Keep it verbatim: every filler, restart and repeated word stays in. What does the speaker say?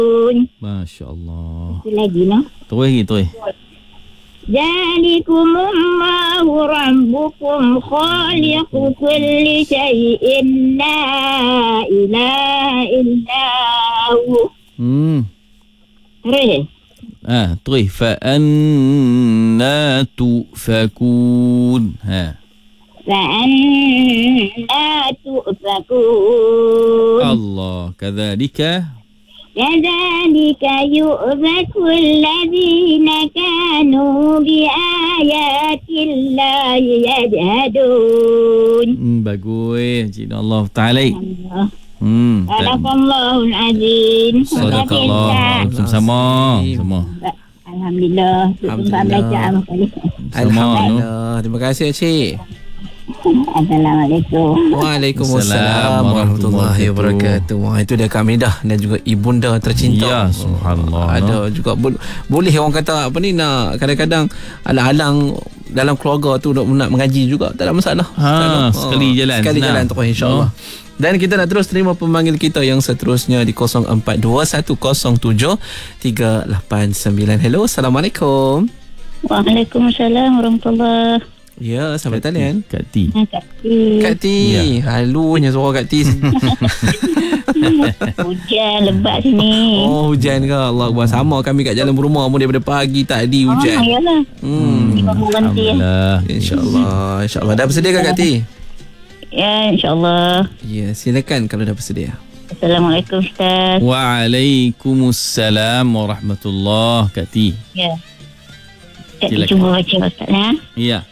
Masya Allah. Itu lagi no. Terus lagi, terus. Zalikumullahu rabbukum khaliqu kulli syai'in la ilaha illahu. Hmm. Terus. Ah, terus. Fa'anna tu'fakun. Ha. فأنا تؤفكون Allah. Kadzalika. كذلك يؤفك الذين كانوا بآيات الله يجهدون. Hmm, bagus. Cik Allah Ta'ala. Hmm. صدق الله العظيم. Sadaqallah. Sama-sama. Sama. Alhamdulillah. Alhamdulillah. Alhamdulillah. Terima kasih Cik. Assalamualaikum. Waalaikumsalam warahmatullahi wabarakatuh. Wah, itu dia Kak Midah dan juga ibunda tercinta. Ya, subhanallah. Ada juga bo- boleh orang kata apa ni, nak kadang-kadang alang-alang dalam keluarga tu nak, nak mengaji juga, tak ada masalah. Ha, sekali jalan. Sekali Senang. jalan terus insya-Allah. Dan kita nak terus terima pemanggil kita yang seterusnya di kosong empat dua satu kosong tujuh tiga lapan sembilan. Hello, Assalamualaikum. Waalaikumsalam warahmatullahi. Ya, sampai talian. Kak T. Kak T. Kak T. Ya. Halunya suara Kak T. Hujan lebat sini. Oh, hujan ke? Allah Akbar. Sama kami kat jalan rumah pun daripada pagi tadi hujan. Oh, yalah. Hmm. Alhamdulillah. InsyaAllah. InsyaAllah. Dah bersedia kan Kak T? Ya, insyaAllah. Ya, silakan kalau dah bersedia. Assalamualaikum Ustaz. Waalaikumsalam warahmatullahi. Kak T. Ya. Kak T Silakan. cuba baca Ustaz ya. Ya.